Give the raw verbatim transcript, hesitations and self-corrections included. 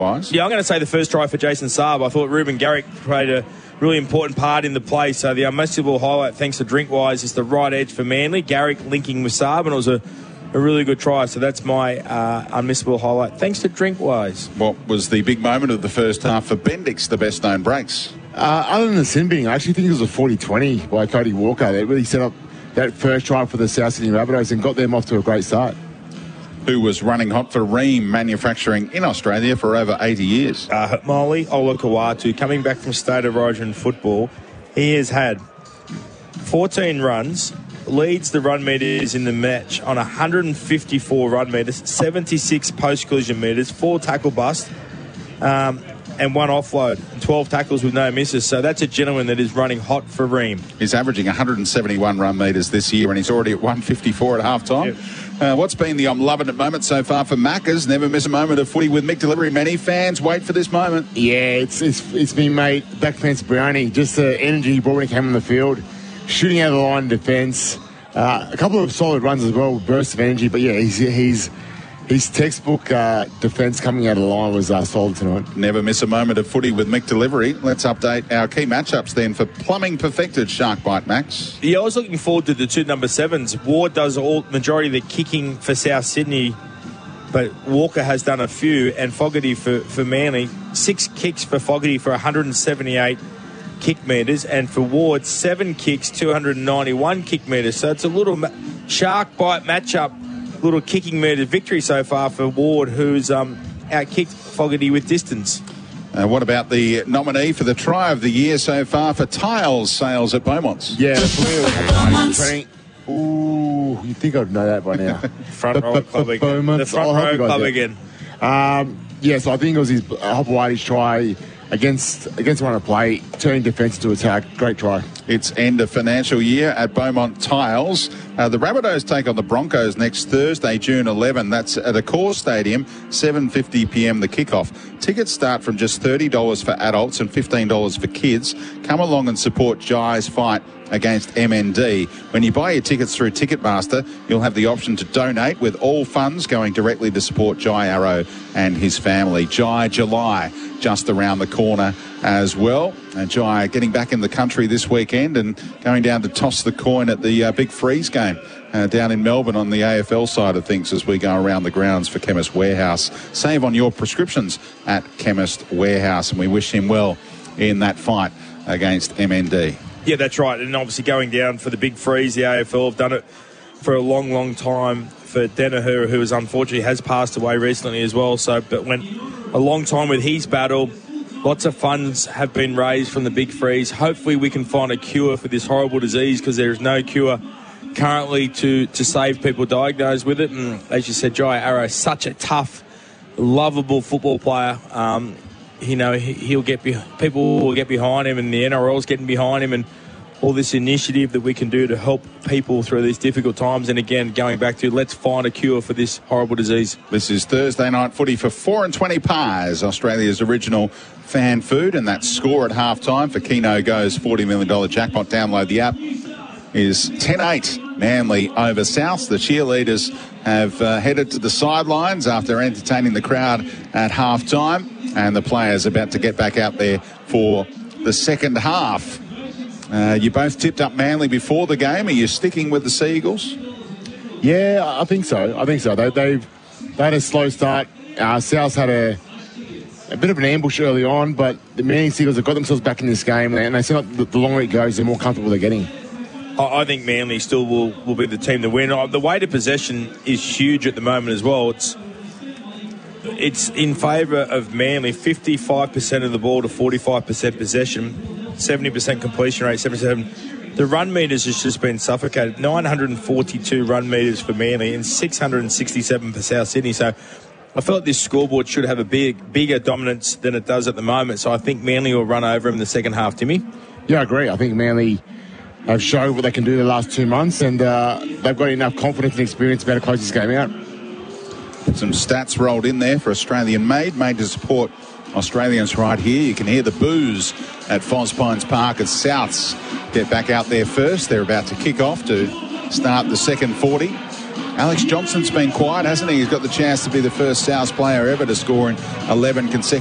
wise. Yeah, I'm going to say the first try for Jason Saab. I thought Ruben Garrick played a really important part in the play. So the unmissable highlight, thanks to Drinkwise, is the right edge for Manly. Garrick linking with Saab, and it was a, a really good try. So that's my uh, unmissable highlight, thanks to Drinkwise. What was the big moment of the first half for Bendix, the best known breaks? Uh, other than the sin binning, I actually think it was a forty twenty by Cody Walker. They really set up that first try for the South Sydney Rabbitohs and got them off to a great start. Who was running hot for Ream Manufacturing in Australia for over eighty years. Uh, Molly Olakawatu, coming back from State of Origin football, he has had fourteen runs, leads the run meters in the match on one hundred fifty-four run meters, seventy-six post-collision meters, four tackle bust, um, and one offload, twelve tackles with no misses. So that's a gentleman that is running hot for Ream. He's averaging one hundred seventy-one run metres this year, and he's already at one fifty-four at half-time. Yep. Uh, what's been the I'm loving it moment so far for Maccas? Never miss a moment of footy with Mick Delivery. Many fans wait for this moment. Yeah, it's it's, it's been made. Back fence Brownie, just the energy he brought when he came on the field, shooting out of the line of defence. Uh, a couple of solid runs as well, bursts of energy. But yeah, he's he's his textbook uh, defence coming out of the line was uh, solid tonight. Never miss a moment of footy with Mick Delivery. Let's update our key matchups then for plumbing perfected Shark Bite, Max. Yeah, I was looking forward to the two number sevens. Ward does all majority of the kicking for South Sydney, but Walker has done a few, and Fogarty for, for Manly. Six kicks for Fogarty for one hundred seventy-eight kick metres, and for Ward, seven kicks, two hundred ninety-one kick metres. So it's a little ma- Shark Bite matchup. Little kicking metre victory so far for Ward, who's um, out-kicked Fogarty with distance. Uh, what about the nominee for the try of the year so far for Tiles Sales at Beaumont's? Yeah, Beaumont's. Ooh, you think I'd know that by now. Front row club again. The front row club again. Um, yes, I think it was his Hopewadi's try against against one of play, turning defence to attack. Great try. It's end of financial year at Beaumont Tiles. Uh, the Rabbitohs take on the Broncos next Thursday, June eleventh. That's at Accor Stadium, seven fifty p.m. the kickoff. Tickets start from just thirty dollars for adults and fifteen dollars for kids. Come along and support Jai's fight against M N D. When you buy your tickets through Ticketmaster, you'll have the option to donate, with all funds going directly to support Jai Arrow and his family. Jai July just around the corner as well. And Jai getting back in the country this weekend and going down to toss the coin at the uh, Big Freeze game uh, down in Melbourne on the A F L side of things as we go around the grounds for Chemist Warehouse. Save on your prescriptions at Chemist Warehouse, and we wish him well in that fight against M N D. Yeah, that's right. And obviously going down for the Big Freeze, the A F L have done it for a long, long time for Danaher, who is unfortunately has passed away recently as well. So, but went a long time with his battle. Lots of funds have been raised from the Big Freeze. Hopefully we can find a cure for this horrible disease, because there is no cure currently to, to save people diagnosed with it. And as you said, Jai Arrow, such a tough, lovable football player. Um, you know, he'll get be- people will get behind him, and the N R L's getting behind him, and all this initiative that we can do to help people through these difficult times. And again, going back to let's find a cure for this horrible disease. This is Thursday night footy for four and twenty pies, Australia's original fan food, and that score at halftime for Keno Go's forty million dollars jackpot. Download the app. Is ten eight Manly over South. The cheerleaders have uh, headed to the sidelines after entertaining the crowd at halftime, and the players about to get back out there for the second half. Uh, you both tipped up Manly before the game. Are you sticking with the Seagulls? Yeah, I think so. I think so. They, they've they had a slow start. Uh, South had a a bit of an ambush early on, but the Manly Seagulls have got themselves back in this game, and they seem like the, the longer it goes, the more comfortable they're getting. I think Manly still will, will be the team to win. The weight of possession is huge at the moment as well. It's it's in favour of Manly, fifty-five percent of the ball to forty-five percent possession, seventy percent completion rate, seventy-seven. The run metres has just been suffocated. nine hundred forty-two run metres for Manly and six hundred sixty-seven for South Sydney. So I felt this scoreboard should have a big, bigger dominance than it does at the moment. So I think Manly will run over him in the second half, Timmy. Yeah, I agree. I think Manly have shown what they can do the last two months, and uh, they've got enough confidence and experience to be able to close this game out. Some stats rolled in there for Australian Made, made to support Australians right here. You can hear the boos at Fospines Park as Souths get back out there first. They're about to kick off to start the second forty Alex Johnson's been quiet, hasn't he? He's got the chance to be the first South player ever to score in eleven consecutive